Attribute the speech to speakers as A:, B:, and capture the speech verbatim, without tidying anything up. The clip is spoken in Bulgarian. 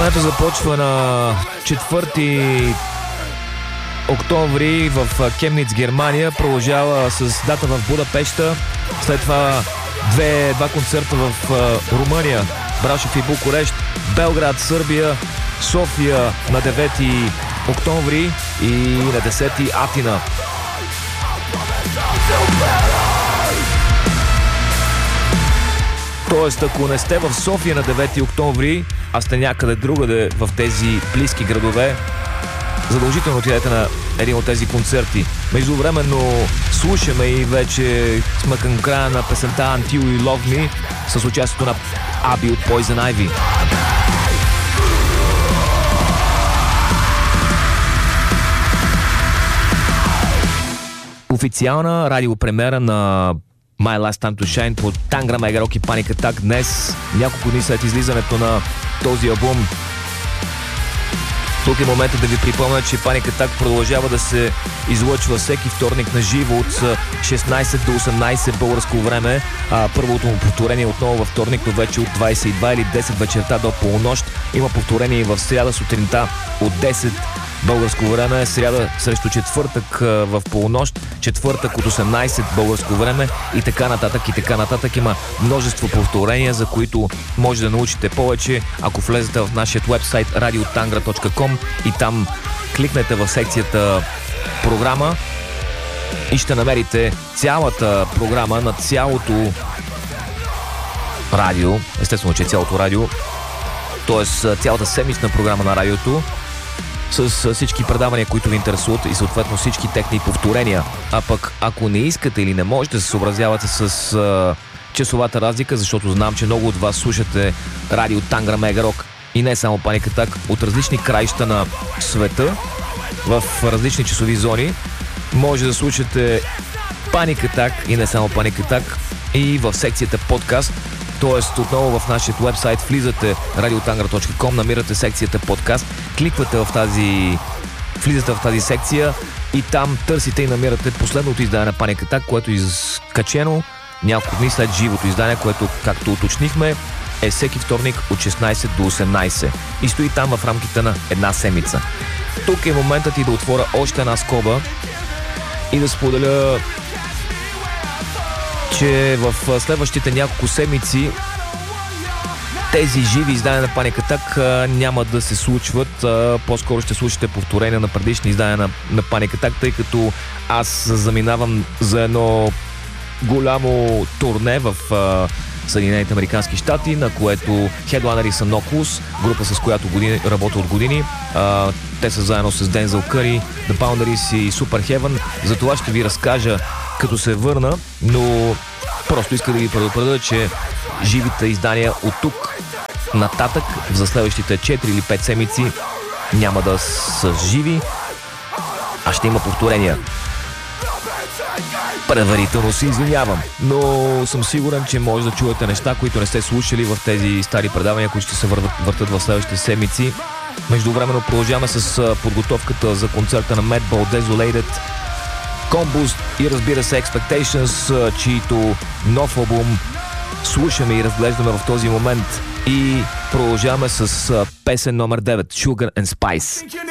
A: Турнето започва на четвърти октомври в Кемниц, Германия. Продължава с дата в Будапеща. След това две, два концерта в Румъния, Брашов и Букурещ, Белград, Сърбия, София на девети октомври и на десети Атина. Тоест, ако не сте в София на девети октомври, а сте някъде другаде в тези близки градове, задължително отидете на един от тези концерти. Междувременно слушаме и вече сме към края на песента Until You Love Me с участието на Аби от Poison Ivy. Официална радиопремиера на My Last Time to Shine по Tangram Mega Rock и Panic Attack днес, няколко дни след излизането на този албум. Тук е момента да ви припомня, че Panic Attack продължава да се излъчва всеки вторник на живо от шестнайсет до осемнайсет българско време. А първото му повторение отново във вторник, но вече от двайсет и две или десет вечерта до полунощ. Има повторение и в сряда сутринта от десет българско време, сряда срещу четвъртък в полунощ, четвъртък от осемнайсет българско време и така нататък и така нататък. Има множество повторения, за които може да научите повече, ако влезете в нашия вебсайт радио тангра точка ком и там кликнете в секцията програма и ще намерите цялата програма на цялото радио, естествено, че е цялото радио, т.е. цялата седмична програма на радиото, с всички предавания, които ви интересуват и съответно всички техни повторения. А пък ако не искате или не можете да се съобразявате с а, часовата разлика, защото знам, че много от вас слушате радио Tangram Mega Rock и не само Panic Attack от различни краища на света, в различни часови зони, може да слушате Panic Attack и не само Panic Attack и в секцията подкаст. Тоест, отново в нашия вебсайт влизате радио тангра точка ком, намирате секцията подкаст, кликвате в тази, влизате в тази секция и там търсите и намирате последното издание на Panic Attack, което е изкачено няколко дни след живото издание, което, както уточнихме, е всеки вторник от шестнайсет до осемнайсет и стои там в рамките на една седмица. Тук е моментът и да отворя още една скоба и да споделя, че в следващите няколко седмици тези живи издания на Panic Attack няма да се случват. По-скоро ще слушате повторения на предишни издания на, на Panic Attack, тъй като аз заминавам за едно голямо турне в Съединените американски щати, на което хедлайнери са Noculus, група с която години, работя от години. А, те са заедно с Denzel Curry, The Boundaries и Superheaven. За това ще ви разкажа като се върна, но просто иска да ви предупредя, че живите издания от тук нататък за следващите четири или пет седмици няма да са живи, а ще има повторения. Предварително се извинявам, но съм сигурен, че може да чуете неща, които не сте слушали в тези стари предавания, които ще се въртат, въртат в следващите седмици. Междувременно продължаваме с подготовката за концерта на Madball Desolated, Combust и разбира се Expectations, чието нов албум слушаме и разглеждаме в този момент и продължаваме с песен номер девет, Sugar and Spice.